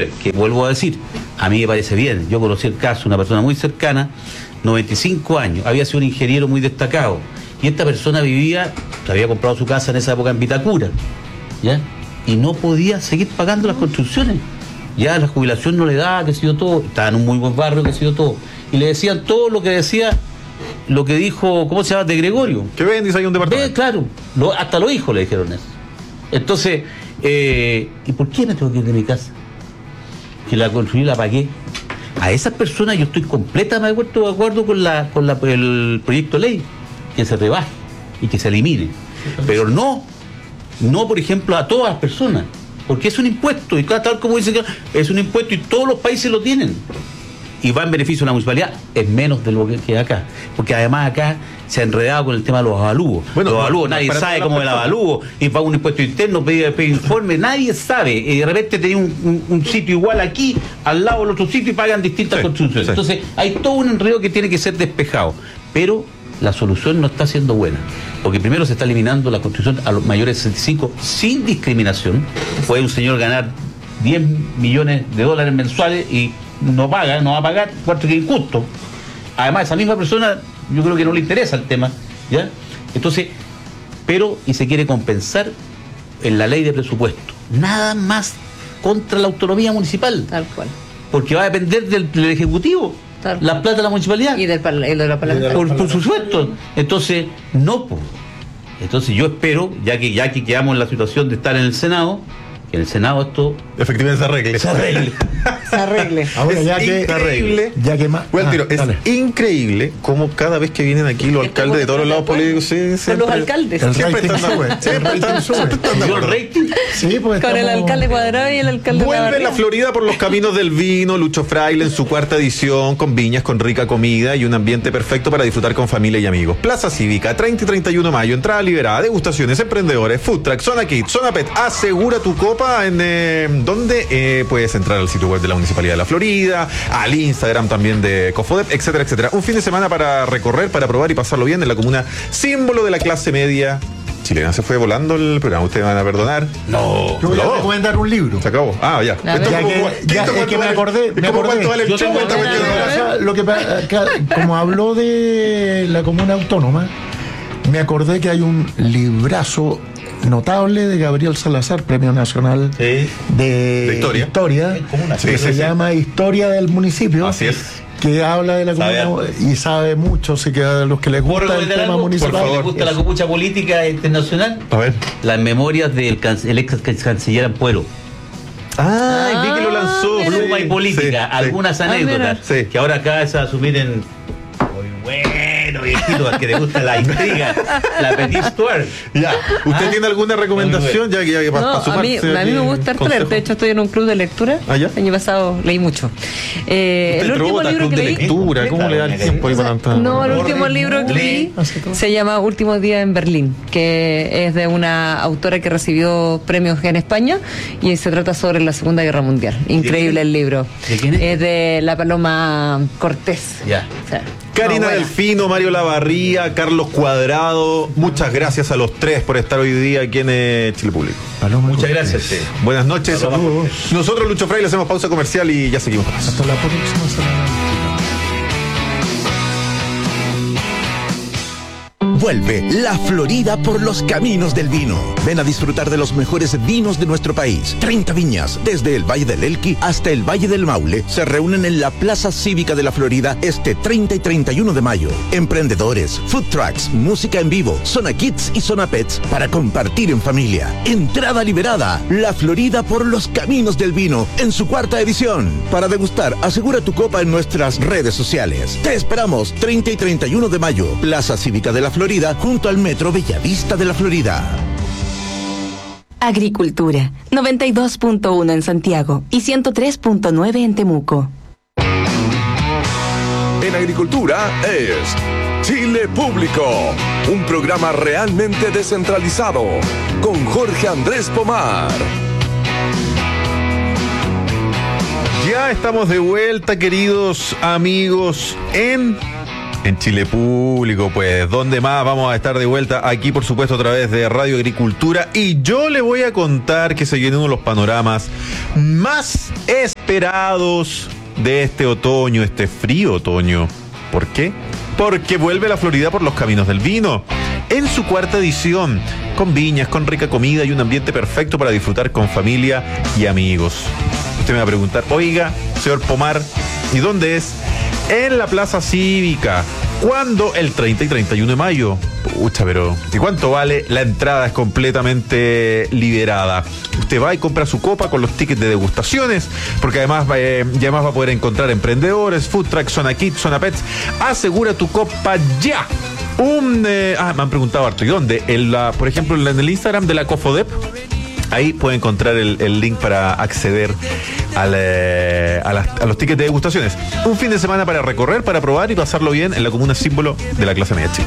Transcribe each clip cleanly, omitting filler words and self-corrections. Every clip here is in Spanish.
ver, que vuelvo a decir, a mí me parece bien. Yo conocí el caso de una persona muy cercana, 95 años, había sido un ingeniero muy destacado. Y esta persona había comprado su casa en esa época en Vitacura, ¿ya? Y no podía seguir pagando las construcciones. Ya la jubilación no le daba, que sé yo todo. Estaba en un muy buen barrio, que sé yo todo. Y le decían todo lo que decía, lo que dijo, ¿cómo se llama? De Gregorio. Que vendís ahí un departamento. Claro, hasta los hijos le dijeron eso. Entonces, ¿y por qué me tengo que ir de mi casa? Que la construí y la pagué. A esas personas yo estoy completamente de acuerdo con el proyecto de ley, que se rebaje y que se elimine. Pero no, por ejemplo, a todas las personas, porque es un impuesto, y tal como dice, es un impuesto y todos los países lo tienen. Y va en beneficio de la municipalidad, es menos de lo que acá. Porque además acá se ha enredado con el tema de los avalúos. Bueno, los avalúos, nadie sabe cómo es el avalúo, y paga un impuesto interno, pedir informe, nadie sabe. Y de repente tenía un sitio igual aquí, al lado del otro sitio, y pagan distintas construcciones. Entonces hay todo un enredo que tiene que ser despejado. Pero la solución no está siendo buena. Porque primero se está eliminando la construcción a los mayores de 65 sin discriminación. Puede un señor ganar $10 millones mensuales y no va a pagar, cuarto que es injusto. Además, esa misma persona, yo creo que no le interesa el tema, ¿ya? Entonces, y se quiere compensar en la ley de presupuesto. Nada más contra la autonomía municipal. Tal cual. Porque va a depender del Ejecutivo, la plata de la municipalidad. Y de la parlamentaria. Por supuesto. Entonces, no, pues. Entonces yo espero, ya que quedamos en la situación de estar en el Senado, que en el Senado esto efectivamente se arregle. Ahora, es increíble cómo cada vez que vienen aquí los alcaldes de todos los lados políticos, con los alcaldes siempre con el alcalde Cuadrado y el alcalde vuelve la Florida por los caminos del vino. Lucho Fraile en su 4ª edición, con viñas, con rica comida y un ambiente perfecto para disfrutar con familia y amigos. Plaza Cívica, 30 y 31 de mayo, entrada liberada, degustaciones, emprendedores, food truck, zona kids, zona pet. Asegura tu copa en donde puedes entrar al sitio web de la Municipalidad de la Florida, al Instagram también de Cofodep, etcétera, etcétera. Un fin de semana para recorrer, para probar y pasarlo bien en la comuna símbolo de la clase media chilena. Se fue volando el programa, ustedes van a perdonar. No, yo voy a recomendar un libro. Se acabó. Ya. Es que me acordé. Como habló de la comuna autónoma, me acordé que hay un librazo notable de Gabriel Salazar, Premio Nacional de Historia, que se llama Historia del Municipio. Así es. Que habla de la comuna y sabe mucho, así que a los que les gusta el tema municipal. Por favor, ¿les gusta la copucha política internacional? A ver. Las memorias del ex canciller Ampuero. Vi que lo lanzó. Pluma y política, algunas anécdotas que ahora acaba de asumir en... Muy bueno, viejito, al que le gusta la intriga, la Petit Stuart. ¿Usted tiene alguna recomendación? Ya que a mí me gusta leer. De hecho, estoy en un club de lectura. El año pasado leí mucho. El último libro que leí. ¿Cómo le da el tiempo ahí para tanto? No, el último libro que leí se llama Últimos días en Berlín, que es de una autora que recibió premios en España y se trata sobre la Segunda Guerra Mundial. Increíble el libro. ¿De quién es? Es de la Paloma Cortés. Karina Delfino, Mario Lavarría, Carlos Cuadrado, muchas gracias a los tres por estar hoy día aquí en Chile Público. Muchas gracias. Buenas noches. Nosotros, Lucho Fraile, hacemos pausa comercial y ya seguimos con eso. Hasta la próxima semana. Vuelve La Florida por los caminos del vino. Ven a disfrutar de los mejores vinos de nuestro país. 30 viñas, desde el Valle del Elqui hasta el Valle del Maule, se reúnen en la Plaza Cívica de la Florida este 30 y 31 de mayo. Emprendedores, food trucks, música en vivo, zona kids y zona pets para compartir en familia. Entrada liberada. La Florida por los caminos del vino en su 4ª edición. Para degustar, asegura tu copa en nuestras redes sociales. Te esperamos 30 y 31 de mayo. Plaza Cívica de la Florida, junto al Metro Bellavista de la Florida. Agricultura, 92.1 en Santiago y 103.9 en Temuco. En Agricultura es Chile Público, un programa realmente descentralizado, con Jorge Andrés Pomar. Ya estamos de vuelta, queridos amigos, en En Chile Público, pues, ¿dónde más? Vamos a estar de vuelta aquí, por supuesto, a través de Radio Agricultura. Y yo le voy a contar que se viene uno de los panoramas más esperados de este otoño, este frío otoño. ¿Por qué? Porque vuelve la Florida por los caminos del vino. En su cuarta edición, con viñas, con rica comida y un ambiente perfecto para disfrutar con familia y amigos. Usted me va a preguntar, oiga, señor Pomar, ¿y dónde es? En la Plaza Cívica. ¿Cuándo? El 30 y 31 de mayo. Pucha, pero ¿y cuánto vale? La entrada es completamente liberada. Usted va y compra su copa con los tickets de degustaciones, porque además va a poder encontrar emprendedores, food truck, zona kids, zona pets. Asegura tu copa ya. Me han preguntado harto, ¿y dónde? Por ejemplo, en el Instagram de la Cofodep. Ahí puede encontrar el link para acceder a los tickets de degustaciones. Un fin de semana para recorrer, para probar y pasarlo bien en la comuna símbolo de la clase media chica.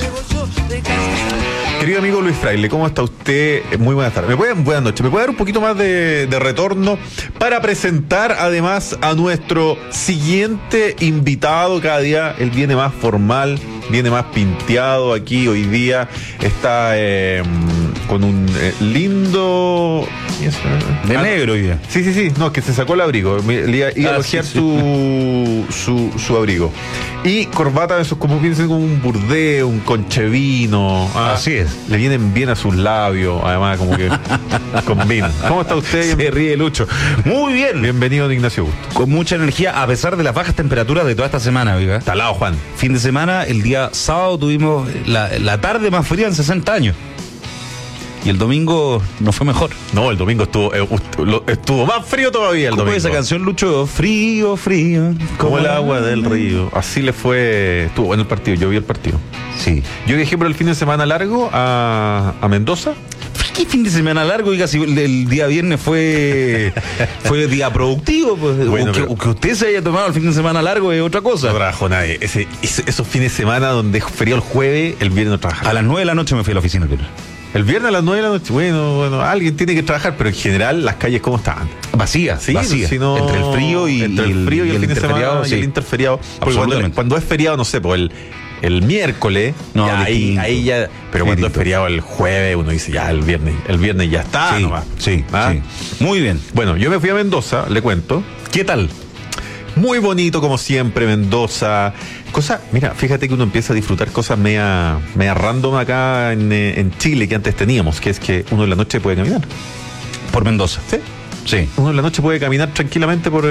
Querido amigo Luis Fraile, ¿cómo está usted? Muy buenas tardes. Buenas noches. ¿Me puede dar un poquito más de retorno para presentar además a nuestro siguiente invitado? Cada día él viene más formal, viene más pinteado aquí hoy día. Está con un lindo... De negro hoy día. Sí. No, que se sacó el abrigo. Iba a elogiar su abrigo. Y corbata de esos, como piensen, como un burdeo, un conchevino. Así es. Le vienen bien a sus labios, además, como que combinan. ¿Cómo está usted? Se ríe Lucho. Muy bien. Bienvenido, don Ignacio Augusto. Con mucha energía, a pesar de las bajas temperaturas de toda esta semana, oiga. Talado, Juan. Fin de semana, el día sábado tuvimos la tarde más fría en 60 años. Y el domingo no fue mejor. No, el domingo estuvo más frío todavía el domingo. Esa canción, Lucho, frío, como el agua del río. Así le fue. Estuvo bueno el partido, yo vi el partido. Sí. Yo viajé por el fin de semana largo a Mendoza. ¿Qué fin de semana largo? Oiga, si el día viernes fue día productivo, pues, bueno, que usted se haya tomado el fin de semana largo es otra cosa. No trabajó nadie. Esos fines de semana donde es feriado el jueves, el viernes no trabaja. A las 9 de la noche me fui a la oficina, Pedro. El viernes a las 9 de la noche, bueno, alguien tiene que trabajar, pero en general las calles ¿cómo estaban? Vacías, sí, vacías. Si no, entre el frío y el fin de semana sí. Y el interferiado. Cuando es feriado, no sé, pues el miércoles, no, ya ahí ya, pero cuando es feriado el jueves, uno dice ya el viernes ya está. Sí, nomás. Sí. Muy bien. Bueno, yo me fui a Mendoza, le cuento. ¿Qué tal? Muy bonito como siempre, Mendoza. Mira, fíjate que uno empieza a disfrutar cosas media random acá en Chile que antes teníamos, que es que uno en la noche puede caminar. ¿Por Mendoza? Sí. Uno en la noche puede caminar tranquilamente por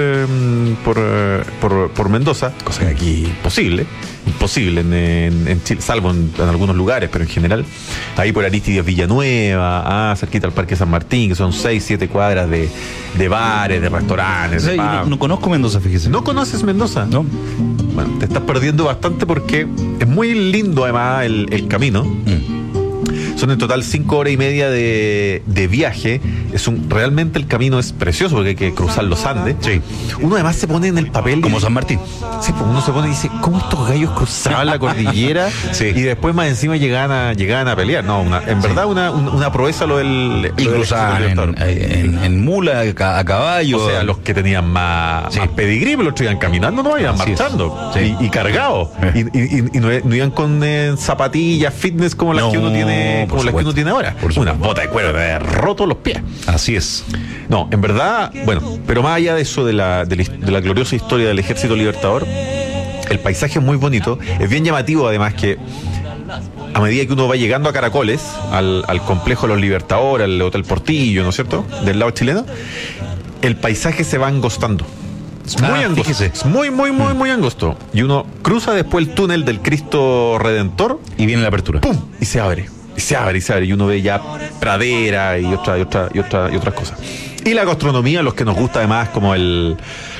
Mendoza, cosa que aquí imposible en Chile, salvo en algunos lugares, pero en general, ahí por Aristides Villanueva, cerquita al Parque San Martín, que son 6-7 cuadras de bares, de restaurantes. Sí, no conozco Mendoza, fíjese. ¿No conoces Mendoza? No. Bueno, te estás perdiendo bastante porque es muy lindo además el camino. Son en total 5 horas y media de viaje. Realmente el camino es precioso porque hay que cruzar los Andes. Sí. Uno además se pone en el papel. Como San Martín. Sí, pues uno se pone y dice, ¿cómo estos gallos cruzaban la cordillera? Sí. Y después más encima llegaban a pelear. No, verdad una proeza lo del. Y cruzaban en mula, a caballo. O sea, los que tenían más pedigrí, los otros iban caminando, no iban marchando. Sí. Y cargados. Y no iban con zapatillas fitness como las que uno tiene. Como las que uno tiene ahora. Una bota de cuero, de roto los pies. Así es. No, en verdad, bueno, pero más allá de eso, de la gloriosa historia del Ejército Libertador, el paisaje es muy bonito. Es bien llamativo, además, que a medida que uno va llegando a Caracoles, al complejo de los Libertadores, al Hotel Portillo, ¿no es cierto?, del lado chileno, el paisaje se va angostando. Es muy angosto. Fíjese. Es muy angosto. Y uno cruza después el túnel del Cristo Redentor y viene la apertura. ¡Pum! Y se abre. Y uno ve ya pradera y otras cosas. Y la gastronomía, los que nos gusta además como el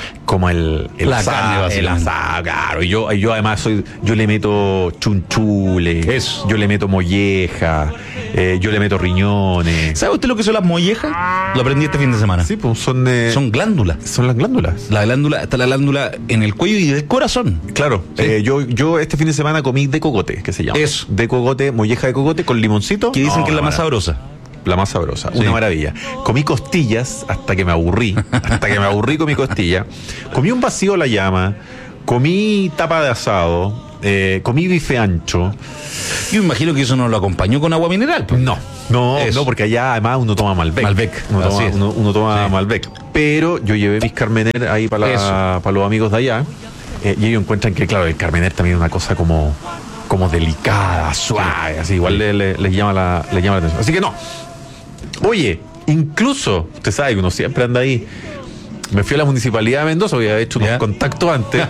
asado, claro. Y yo además yo le meto chunchule, yo le meto molleja, yo le meto riñones. ¿Sabe usted lo que son las mollejas? Lo aprendí este fin de semana. Sí, pues son glándulas. Son las glándulas. Está la glándula en el cuello y del corazón. Claro. Sí. Yo este fin de semana comí de cogote, que se llama. Eso. De cogote, molleja de cogote con limoncito. Que dicen que es la más sabrosa. La más sabrosa, sí. Una maravilla. Comí costillas hasta que me aburrí. Comí costilla. Comí un vacío a la llama. Comí tapa de asado. comí bife ancho. Yo me imagino que eso no lo acompañó con agua mineral. Pues. No, porque allá además uno toma Malbec. Uno toma Malbec. Pero yo llevé mis Carmener ahí para los amigos de allá. Y ellos encuentran que, claro, el Carmener también es una cosa como delicada, suave, así, igual les llama la atención. Así que no. Oye, incluso, usted sabe que uno siempre anda ahí. Me fui a la Municipalidad de Mendoza, había hecho unos contactos antes.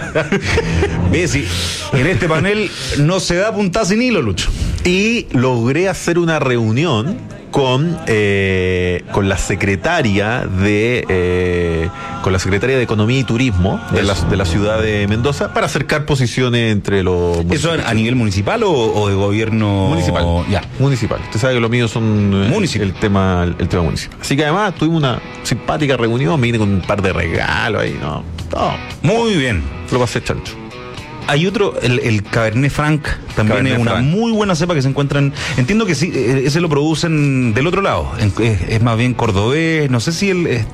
Ve, sí, en este panel no se da puntada sin hilo, Lucho. Y logré hacer una reunión con la secretaria de Economía y Turismo de la ciudad de Mendoza para acercar posiciones entre los... ¿Eso a nivel municipal o de gobierno? Municipal. Municipal. Usted sabe que los míos son el tema municipal. Así que además tuvimos una simpática reunión, vine con un par de regalos ahí, ¿no? Todo. Muy bien. Lo pasé chancho. Hay otro, el Cabernet Franc, también Cabernet es una Franc. Muy buena cepa que se encuentran. Entiendo que sí, ese lo producen del otro lado. Es más bien cordobés. No sé si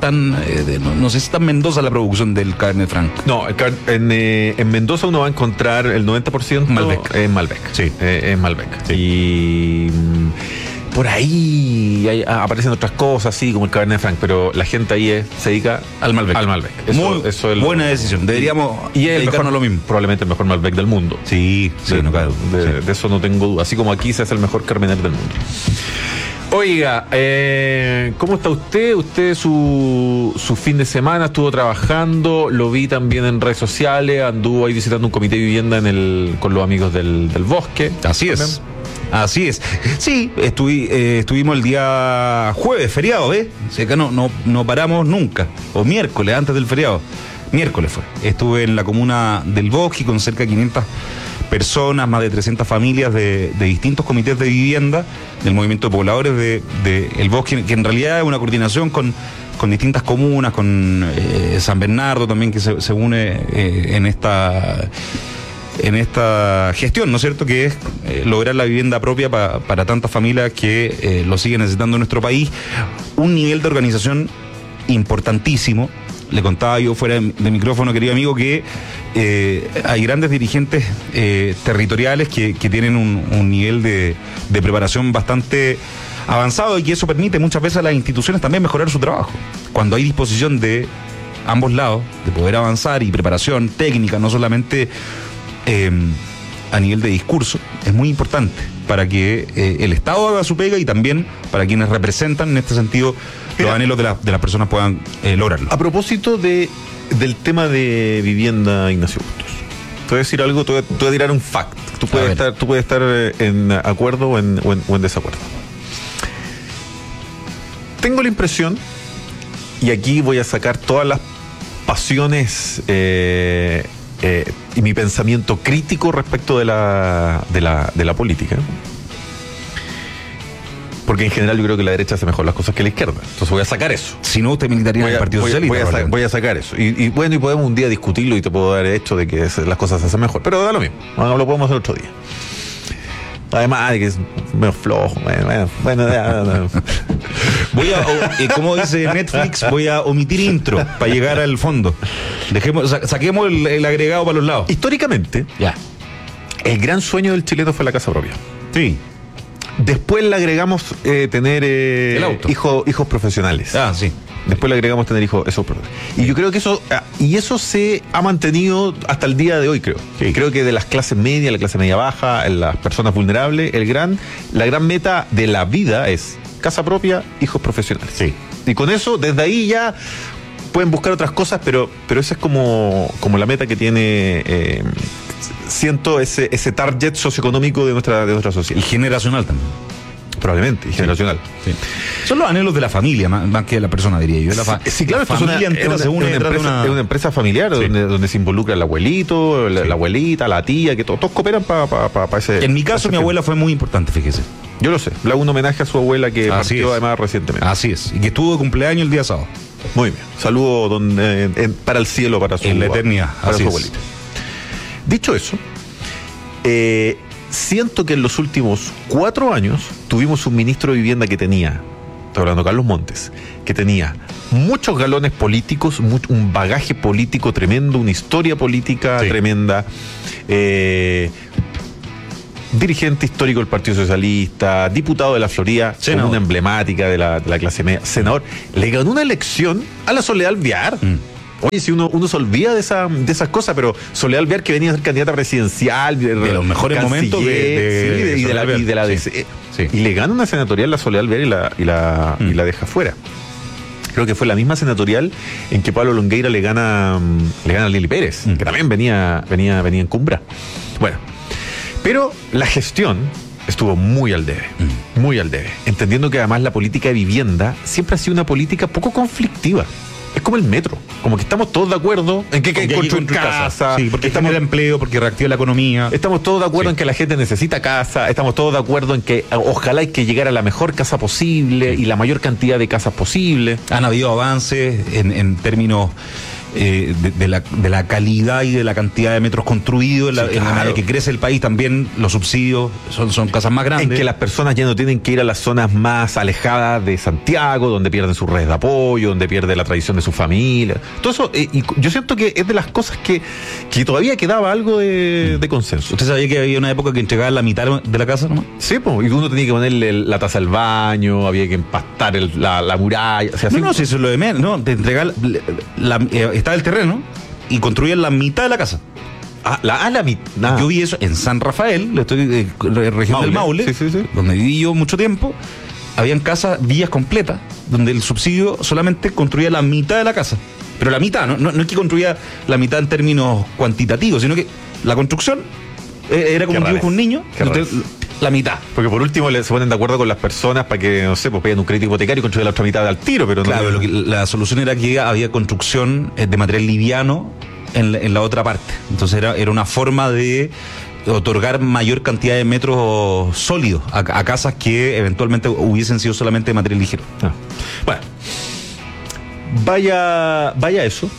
no sé si está en Mendoza la producción del Cabernet Franc. No, en Mendoza uno va a encontrar el 90% Malbec. En Malbec. Sí. Es Malbec. Sí. Y por ahí aparecen otras cosas, así como el Cabernet Franc, pero la gente ahí se dedica al Malbec. Eso es buena decisión. Deberíamos dedicarnos lo mismo. Probablemente el mejor Malbec del mundo. Sí, claro. De eso no tengo duda. Así como aquí se hace el mejor Carmener del mundo. Oiga, ¿cómo está usted? Usted su fin de semana estuvo trabajando, lo vi también en redes sociales, anduvo ahí visitando un comité de vivienda con los amigos del bosque. Así es. Sí, estuvimos el día jueves, feriado, ¿eh? O sea, acá no paramos nunca. O miércoles, antes del feriado. Miércoles fue. Estuve en la comuna del Bosque con cerca de 500 personas, más de 300 familias de distintos comités de vivienda, del movimiento de pobladores de El Bosque, que en realidad es una coordinación con distintas comunas, con San Bernardo también, que se une en esta gestión, ¿no es cierto?, que es lograr la vivienda propia para tantas familias que lo siguen necesitando en nuestro país. Un nivel de organización importantísimo. Le contaba yo fuera de micrófono, querido amigo, que hay grandes dirigentes territoriales que tienen un nivel de preparación bastante avanzado y que eso permite muchas veces a las instituciones también mejorar su trabajo. Cuando hay disposición de ambos lados de poder avanzar y preparación técnica, no solamente a nivel de discurso, es muy importante para que el Estado haga su pega y también para quienes representan en este sentido los anhelos de las personas puedan lograrlo. A propósito del tema de vivienda, Ignacio Bustos, te voy a decir algo, te voy a tirar un fact. Tú puedes estar en acuerdo o en desacuerdo. Tengo la impresión, y aquí voy a sacar todas las pasiones y mi pensamiento crítico respecto de la política, porque en general yo creo que la derecha hace mejor las cosas que la izquierda. Entonces voy a sacar eso. Si no, usted militaría en el Partido Socialista. Voy a sacar eso. Y podemos un día discutirlo y te puedo dar el hecho de que las cosas se hacen mejor. Pero da lo mismo. No lo podemos hacer otro día. Además de que es medio flojo. Bueno, como dice Netflix, voy a omitir intro para llegar al fondo. Saquemos el agregado para los lados. Históricamente, el gran sueño del chileno fue la casa propia. Sí. Después le agregamos tener hijos profesionales. Sí. Después le agregamos tener hijos profesionales. Y yo creo que eso se ha mantenido hasta el día de hoy, creo. Sí. Creo que de las clases medias, la clase media baja, las personas vulnerables, la gran meta de la vida es casa propia, hijos profesionales. Sí. Y con eso, desde ahí ya pueden buscar otras cosas, pero esa es como la meta que tiene... siento ese target socioeconómico de nuestra sociedad. Y generacional también. Probablemente, y generacional. Sí. Son los anhelos de la familia, más que de la persona, diría yo. Sí, claro, esto es una empresa familiar, sí, donde se involucra el abuelito, la abuelita, la tía, que todos cooperan para ese... En mi caso, mi abuela fue muy importante, fíjese. Yo lo sé, le hago un homenaje a su abuela que partió además recientemente. Así es, y que estuvo de cumpleaños el día sábado. Muy bien, saludo para el cielo, para su... En la eternidad, para su abuelita. Dicho eso, siento que en los últimos 4 años tuvimos un ministro de vivienda que tenía estoy hablando de Carlos Montes, que tenía muchos galones políticos, un bagaje político tremendo, una historia política tremenda, dirigente histórico del Partido Socialista, diputado de la Florida, como una emblemática de la clase media, senador, le ganó una elección a la Soledad Alvear. Oye, si uno se olvida de esas cosas, pero Soledad Alvear, que venía a ser candidata presidencial, de los mejores momentos y le gana una senatorial la Soledad Alvear y la deja fuera. Creo que fue la misma senatorial en que Pablo Longueira le gana a Lili Pérez, que también venía en cumbra. Bueno, pero la gestión estuvo muy al debe, entendiendo que además la política de vivienda siempre ha sido una política poco conflictiva. Es como el metro, como que estamos todos de acuerdo en que hay que construir casa. Sí, porque genera empleo, porque reactiva la economía. Estamos todos de acuerdo en que la gente necesita casa, estamos todos de acuerdo en que ojalá hay que llegar a la mejor casa posible y la mayor cantidad de casas posible. Han habido avances en términos de la calidad y de la cantidad de metros construidos, en la medida que crece el país también los subsidios son casas más grandes. En que las personas ya no tienen que ir a las zonas más alejadas de Santiago, donde pierden sus redes de apoyo, donde pierde la tradición de su familia. Todo eso, y yo siento que es de las cosas que todavía quedaba algo de consenso. ¿Usted sabía que había una época que entregaban la mitad de la casa nomás? Sí, pues, y uno tenía que ponerle la taza al baño, había que empastar la muralla. O sea, si eso es lo de menos, no, te entregaban estaba el terreno y construían la mitad de la casa. La mitad. Yo vi eso en San Rafael, región del Maule, donde viví yo mucho tiempo. Habían casas, villas completas, donde el subsidio solamente construía la mitad de la casa. Pero la mitad, no es que construía la mitad en términos cuantitativos, sino que la construcción era como un dibujo de un niño. La mitad. Porque por último se ponen de acuerdo con las personas para que, no sé, pues pidan un crédito hipotecario y construyan la otra mitad al tiro, pero claro, la solución era que había construcción de material liviano en la otra parte. Entonces era una forma de otorgar mayor cantidad de metros sólidos a casas que eventualmente hubiesen sido solamente de material ligero. Bueno, vaya eso.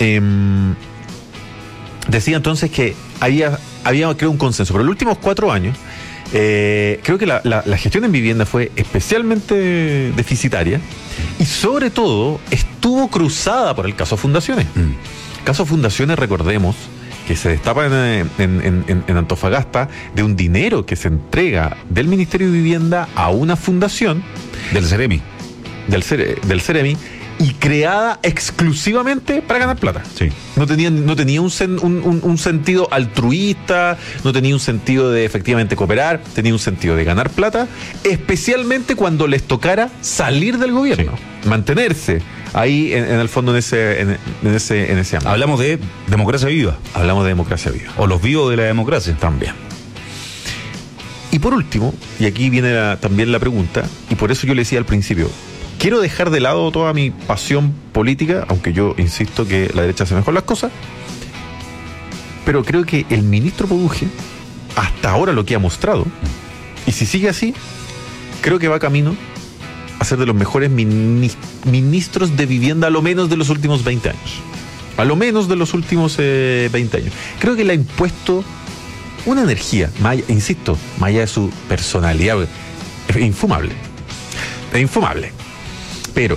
Decía entonces que había creo un consenso, pero en los últimos 4 años creo que la gestión en vivienda fue especialmente deficitaria y sobre todo estuvo cruzada por el caso Fundaciones. Caso Fundaciones, recordemos, que se destapa en Antofagasta de un dinero que se entrega del Ministerio de Vivienda a una fundación del Ceremi. Del Ceremi, y creada exclusivamente para ganar plata. Sí. No tenía un sentido altruista, no tenía un sentido de efectivamente cooperar, tenía un sentido de ganar plata, especialmente cuando les tocara salir del gobierno, mantenerse ahí en el fondo en ese ámbito. Hablamos de democracia viva. Hablamos de democracia viva. O los vivos de la democracia. También. Y por último, y aquí viene también la pregunta, y por eso yo le decía al principio, quiero dejar de lado toda mi pasión política, aunque yo insisto que la derecha hace mejor las cosas, pero creo que el ministro Produje, hasta ahora lo que ha mostrado, y si sigue así, creo que va camino a ser de los mejores ministros de vivienda, a lo menos de los últimos 20 años. A lo menos de los últimos 20 años. Creo que le ha impuesto una energía, insisto, más allá de su personalidad, es infumable. Es infumable. Pero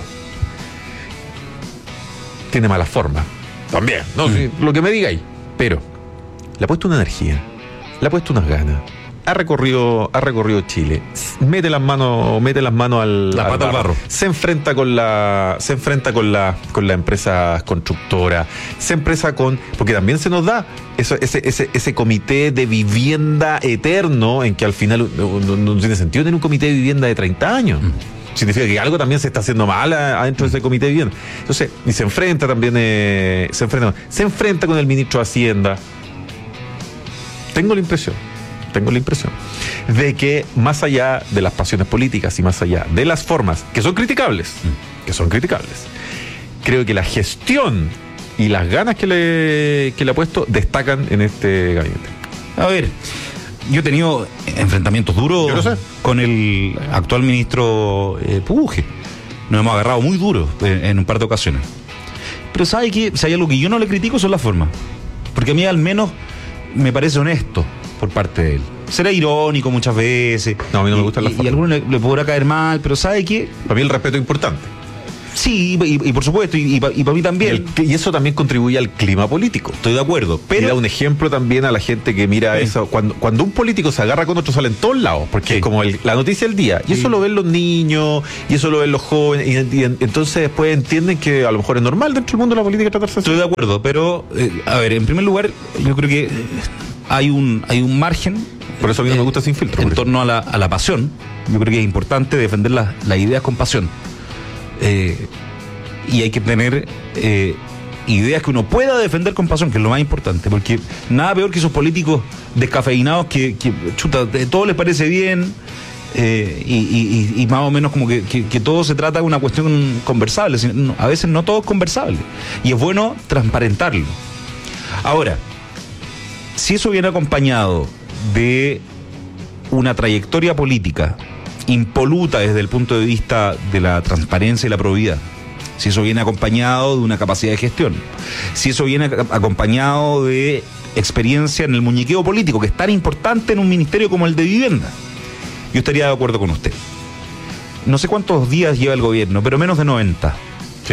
tiene mala forma también, ¿no? Sí, lo que me digáis, pero le ha puesto una energía, le ha puesto unas ganas, ha recorrido Chile, mete las manos al barro, se enfrenta con las empresas constructoras, porque también se nos da ese comité de vivienda eterno, en que al final no tiene sentido tener un comité de vivienda de 30 años. Significa que algo también se está haciendo mal adentro de ese comité de vivienda. Entonces, y se enfrenta también, se enfrenta con el ministro de Hacienda. Tengo la impresión de que más allá de las pasiones políticas y más allá de las formas, que son criticables, creo que la gestión y las ganas que le ha puesto destacan en este gabinete. A ver, yo he tenido enfrentamientos duros con el actual ministro Produje. Nos hemos agarrado muy duros en un par de ocasiones. Pero ¿sabe qué? Si hay algo que yo no le critico son las formas. Porque a mí al menos me parece honesto por parte de él. será irónico muchas veces. No, a mí no me gustan las y a algunos le podrá caer mal, pero ¿sabe qué? Para mí el respeto es importante. Sí, y por supuesto, y para mí también. Y eso también contribuye al clima político. Estoy de acuerdo, Pero y da un ejemplo también a la gente que mira eso. Cuando un político se agarra con otro, sale en todos lados, porque es como la noticia del día. Y eso lo ven los niños, y eso lo ven los jóvenes, y entonces después entienden que a lo mejor es normal dentro del mundo de la política tratarse así. Estoy de acuerdo, pero, a ver, en primer lugar, yo creo que hay un margen. Por eso a mí no me gusta Sin Filtro. En torno a la pasión. Yo creo que es importante defender las ideas con pasión. Y hay que tener ideas que uno pueda defender con pasión, que es lo más importante, porque nada peor que esos políticos descafeinados que chuta, todo les parece bien, y más o menos como que todo se trata de una cuestión conversable. A veces no todo es conversable, y es bueno transparentarlo. Ahora, si eso viene acompañado de una trayectoria política impoluta desde el punto de vista de la transparencia y la probidad, si eso viene acompañado de una capacidad de gestión, si eso viene acompañado de experiencia en el muñequeo político, que es tan importante en un ministerio como el de Vivienda, yo estaría de acuerdo con usted. No sé cuántos días lleva el gobierno, pero menos de 90. Sí.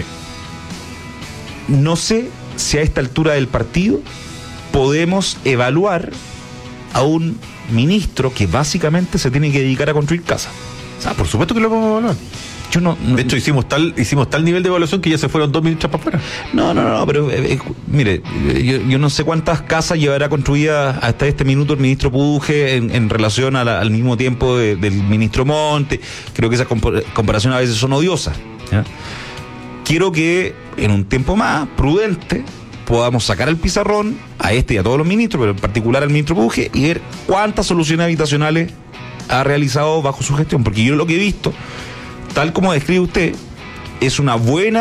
No sé si a esta altura del partido podemos evaluar a un ministro que básicamente se tiene que dedicar a construir casas. O sea, por supuesto que lo podemos evaluar. De hecho, hicimos tal nivel de evaluación que ya se fueron 2 ministros para afuera. No, pero mire, yo no sé cuántas casas llevará construidas hasta este minuto el ministro Puje en relación al mismo tiempo del ministro Monte. Creo que esas comparaciones a veces son odiosas, ¿ya? Quiero que en un tiempo más prudente podamos sacar el pizarrón a este y a todos los ministros, pero en particular al ministro Puje, y ver cuántas soluciones habitacionales ha realizado bajo su gestión, porque yo lo que he visto, tal como describe usted, es un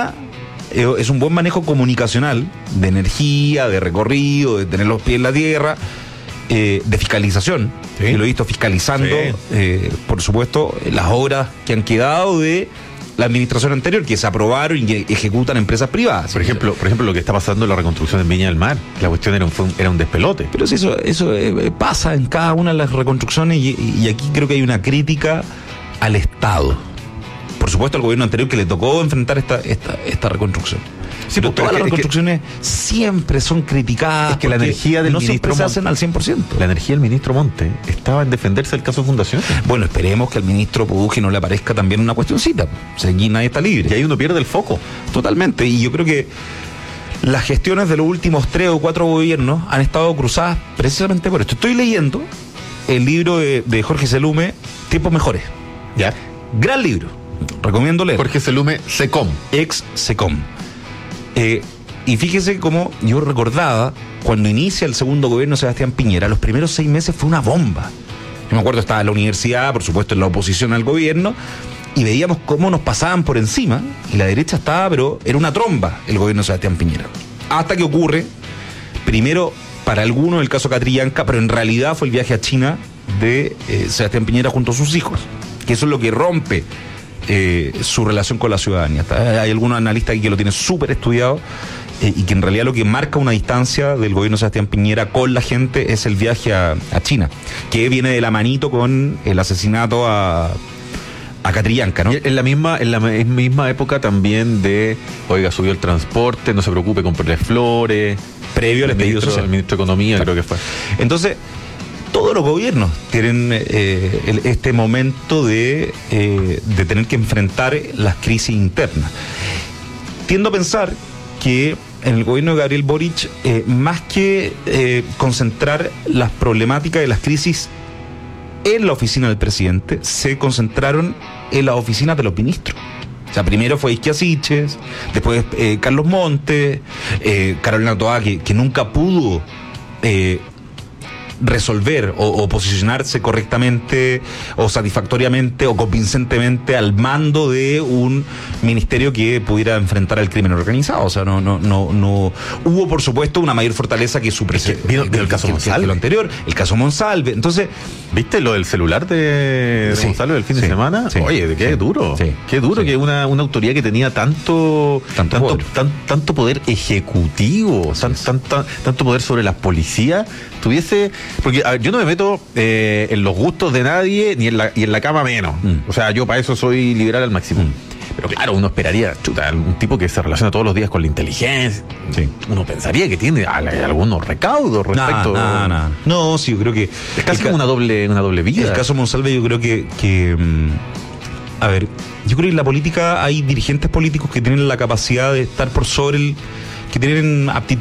buen manejo comunicacional de energía, de recorrido, de tener los pies en la tierra, de fiscalización. Sí. Yo lo he visto fiscalizando, sí, por supuesto, las obras que han quedado de la administración anterior, que se aprobaron y que ejecutan empresas privadas. Por ejemplo, lo que está pasando en la reconstrucción en Viña del Mar, la cuestión era un despelote. Pero si eso pasa en cada una de las reconstrucciones, y aquí creo que hay una crítica al Estado. Por supuesto al gobierno anterior, que le tocó enfrentar esta reconstrucción. Sí, pero todas las reconstrucciones siempre son criticadas. Es que la energía del ministro se hacen al 100%. La energía del ministro Monte estaba en defenderse del caso Fundación. Bueno, esperemos que al ministro Puje no le aparezca también una cuestioncita. O sea, aquí nadie está libre. Y ahí uno pierde el foco. Totalmente. Y yo creo que las gestiones de los últimos 3 o 4 gobiernos han estado cruzadas precisamente por esto. Estoy leyendo el libro de Jorge Selume, Tiempos Mejores. Ya. Gran libro. Recomiendo leer. Jorge Selume, SECOM. Ex SECOM. Y fíjese cómo yo recordaba cuando inicia el segundo gobierno de Sebastián Piñera, los primeros 6 meses fue una bomba. Yo me acuerdo, estaba en la universidad, por supuesto en la oposición al gobierno, y veíamos cómo nos pasaban por encima, y la derecha estaba, pero era una tromba el gobierno de Sebastián Piñera. Hasta que ocurre, primero para algunos el caso Catrillanca, pero en realidad fue el viaje a China de Sebastián Piñera junto a sus hijos, que eso es lo que rompe su relación con la ciudadanía. Hay algunos analistas aquí que lo tienen súper estudiado, y que en realidad lo que marca una distancia del gobierno de Sebastián Piñera con la gente es el viaje a China, que viene de la manito con el asesinato a Catrillanca, ¿no? En la misma época también de, oiga, subió el transporte, no se preocupe, comprarle flores, previo al estallido social. El ministro de Economía, claro, creo que fue. Entonces, todos los gobiernos tienen este momento de tener que enfrentar las crisis internas. Tiendo a pensar que en el gobierno de Gabriel Boric, más que concentrar las problemáticas de las crisis en la oficina del presidente, se concentraron en las oficinas de los ministros. O sea, primero fue Isquia Siches, después Carlos Montes, Carolina Toá, que nunca pudo resolver o posicionarse correctamente o satisfactoriamente o convincentemente al mando de un ministerio que pudiera enfrentar al crimen organizado. O sea, no hubo, por supuesto, una mayor fortaleza que su presidente. Vino el caso Monsalve. Lo anterior, el caso Monsalve. Entonces, ¿viste lo del celular de Monsalve del fin de semana? Sí, oye, qué duro. Sí, qué duro que una autoridad que tenía tanto poder ejecutivo, tanto poder sobre las policías, tuviese Porque yo no me meto en los gustos de nadie y en la cama menos. O sea, yo para eso soy liberal al máximo. Pero claro, uno esperaría, un tipo que se relaciona todos los días con la inteligencia. Sí. Uno pensaría que tiene algunos recaudos respecto. No, sí, yo creo que es casi como una doble vida. El caso Monsalve, yo creo que a ver, yo creo que en la política hay dirigentes políticos que tienen la capacidad de estar por sobre que tienen aptitud